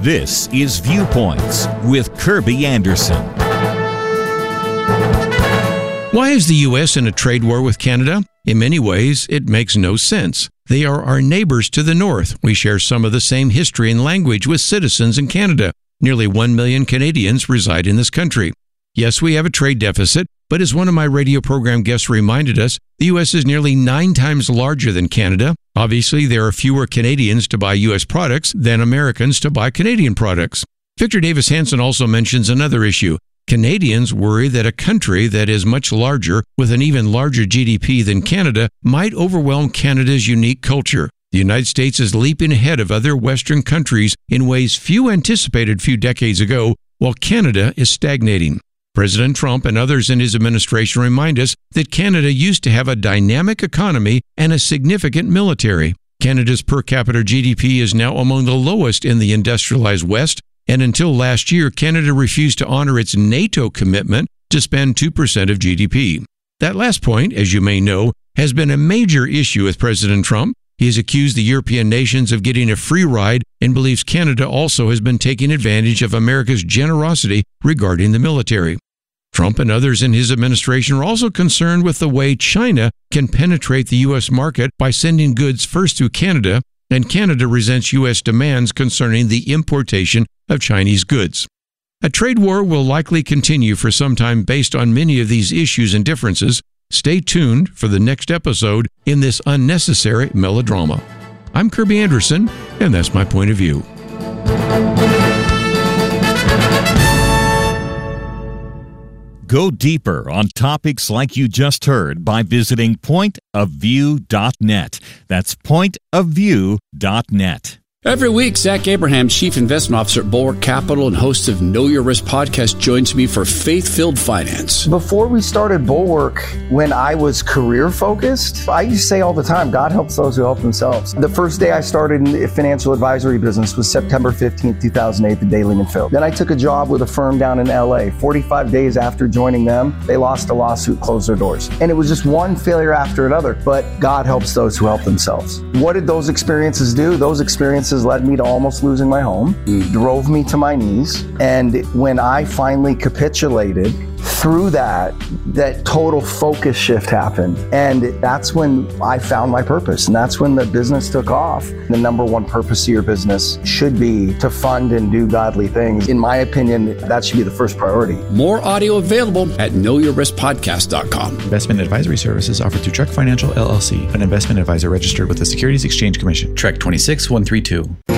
This is Viewpoints with Kirby Anderson. Why is the U.S. in a trade war with Canada? In many ways, it makes no sense. They are our neighbors to the north. We share some of the same history and language with citizens in Canada. Nearly 1 million Canadians reside in this country. Yes, we have a trade deficit, but as one of my radio program guests reminded us, the U.S. is nearly 9 times larger than Canada. Obviously, there are fewer Canadians to buy U.S. products than Americans to buy Canadian products. Victor Davis Hanson also mentions another issue. Canadians worry that a country that is much larger, with an even larger GDP than Canada, might overwhelm Canada's unique culture. The United States is leaping ahead of other Western countries in ways few anticipated a few decades ago, while Canada is stagnating. President Trump and others in his administration remind us that Canada used to have a dynamic economy and a significant military. Canada's per capita GDP is now among the lowest in the industrialized West, and until last year, Canada refused to honor its NATO commitment to spend 2% of GDP. That last point, as you may know, has been a major issue with President Trump. He has accused the European nations of getting a free ride and believes Canada also has been taking advantage of America's generosity regarding the military. Trump and others in his administration are also concerned with the way China can penetrate the U.S. market by sending goods first through Canada, and Canada resents U.S. demands concerning the importation of Chinese goods. A trade war will likely continue for some time based on many of these issues and differences. Stay tuned for the next episode in this unnecessary melodrama. I'm Kirby Anderson, and that's my point of view. Go deeper on topics like you just heard by visiting pointofview.net. That's pointofview.net. Every week, Zach Abraham, Chief Investment Officer at Bulwark Capital and host of Know Your Risk podcast, joins me for Faith-Filled Finance. Before we started Bulwark, when I was career-focused, I used to say all the time, God helps those who help themselves. The first day I started in the financial advisory business was September 15th, 2008, the Daily and Phil. Then I took a job with a firm down in LA. 45 days after joining them, they lost a lawsuit, closed their doors. And it was just one failure after another. But God helps those who help themselves. What did those experiences do? Those experiences led me to almost losing my home, drove me to my knees. And when I finally capitulated, through that total focus shift happened. And that's when I found my purpose. And that's when the business took off. The number one purpose of your business should be to fund and do godly things. In my opinion, that should be the first priority. More audio available at knowyourriskpodcast.com. Investment advisory services offered through Trek Financial LLC, an investment advisor registered with the Securities Exchange Commission. Trek 26132.